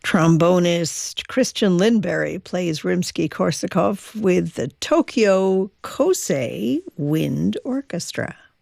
Trombonist Christian Lindberry plays Rimsky-Korsakov with the Tokyo Kosei Wind Orchestra.